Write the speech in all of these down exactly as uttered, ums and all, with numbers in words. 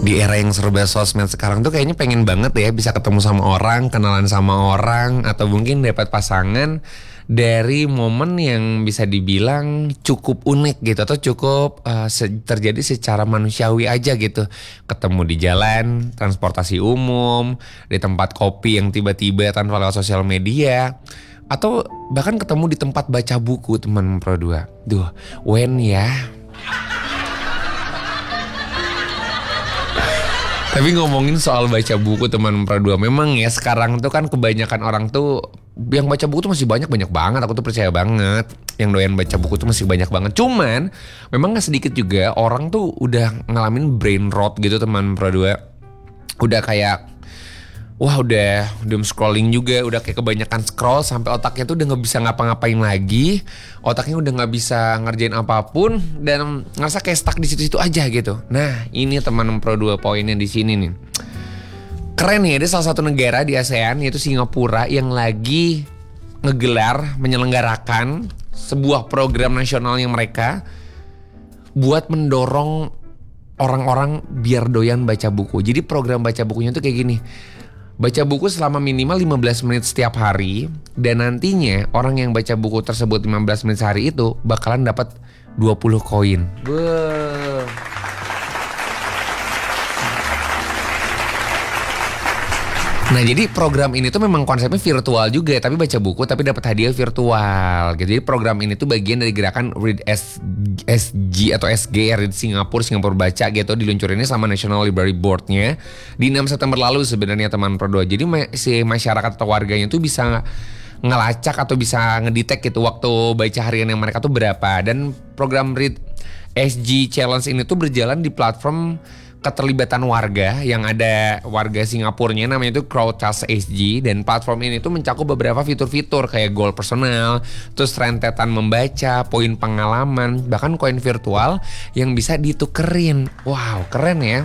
Di era yang serba sosmed sekarang tuh kayaknya pengen banget ya bisa ketemu sama orang, kenalan sama orang, atau mungkin dapat pasangan dari momen yang bisa dibilang cukup unik gitu, atau cukup uh, se- terjadi secara manusiawi aja gitu. Ketemu di jalan, transportasi umum, di tempat kopi yang tiba-tiba tanpa lewat sosial media, atau bahkan ketemu di tempat baca buku teman Pro dua. Duh, when ya. Tapi ngomongin soal baca buku teman Pro dua, memang ya sekarang tuh kan kebanyakan orang tuh yang baca buku tuh masih banyak-banyak banget. Aku tuh percaya banget yang doyan baca buku tuh masih banyak banget. Cuman memang gak sedikit juga orang tuh udah ngalamin brain rot gitu teman Pro dua. Udah kayak wah udah doom scrolling juga, udah kayak kebanyakan scroll sampai otaknya tuh udah nggak bisa ngapa-ngapain lagi, otaknya udah nggak bisa ngerjain apapun dan ngerasa kayak stuck di situ-situ aja gitu. Nah ini teman Pro dua poinnya di sini nih. Keren ya, ada salah satu negara di ASEAN yaitu Singapura yang lagi ngegelar menyelenggarakan sebuah program nasionalnya mereka buat mendorong orang-orang biar doyan baca buku. Jadi program baca bukunya tuh kayak gini. Baca buku selama minimal lima belas menit setiap hari, dan nantinya orang yang baca buku tersebut lima belas menit sehari itu bakalan dapat dua puluh koin. Wow. Nah jadi program ini tuh memang konsepnya virtual juga, tapi baca buku tapi dapat hadiah virtual gitu. Jadi program ini tuh bagian dari gerakan Read S G atau S G Read Singapura, Singapura Baca gitu. Diluncurinnya sama National Library Board-nya di enam September lalu sebenarnya teman Pro dua. Jadi si masyarakat atau warganya tuh bisa ngelacak atau bisa ngedetek gitu waktu baca harian yang mereka tuh berapa. Dan program Read S G Challenge ini tuh berjalan di platform keterlibatan warga yang ada warga Singapurnya, namanya itu Crowdcast S G, dan platform ini tuh mencakup beberapa fitur-fitur kayak goal personal, terus rentetan membaca, poin pengalaman, bahkan koin virtual yang bisa ditukerin. Wow, keren ya.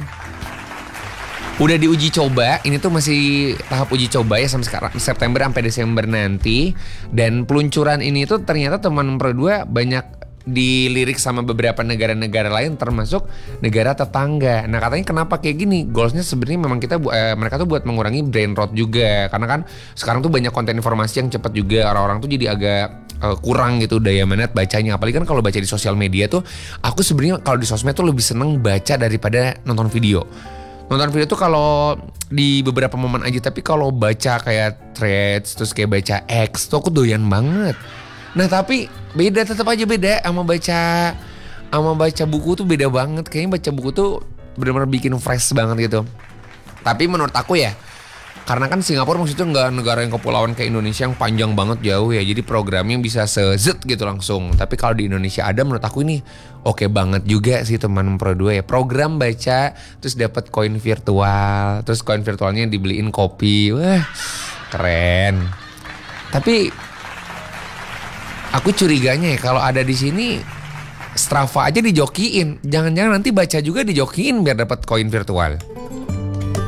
Udah diuji coba, ini tuh masih tahap uji coba ya sampai sekarang September sampai Desember nanti, dan peluncuran ini tuh ternyata teman Pro dua banyak dilirik sama beberapa negara-negara lain termasuk negara tetangga. Nah katanya kenapa kayak gini? Goalsnya sebenarnya memang kita eh, mereka tuh buat mengurangi brain rot juga, karena kan sekarang tuh banyak konten informasi yang cepat juga, orang-orang tuh jadi agak eh, kurang gitu daya minat bacanya. Apalagi kan kalau baca di sosial media tuh, aku sebenarnya kalau di sosmed tuh lebih seneng baca daripada nonton video. Nonton video tuh kalau di beberapa momen aja, tapi kalau baca kayak threads terus kayak baca X tuh aku doyan banget. Nah tapi beda, tetap aja beda sama baca sama baca buku tuh beda banget. Kayaknya baca buku tuh benar-benar bikin fresh banget gitu. Tapi menurut aku ya, karena kan Singapura maksudnya nggak negara yang kepulauan kayak Indonesia yang panjang banget jauh ya. Jadi programnya bisa sezet gitu langsung. Tapi kalau di Indonesia ada, menurut aku ini oke banget juga sih teman Pro dua ya. Program baca terus dapat koin virtual, terus koin virtualnya dibeliin kopi. Wah keren. Tapi aku curiganya ya kalau ada di sini Strava aja dijokiin, jangan-jangan nanti baca juga dijokiin biar dapat koin virtual.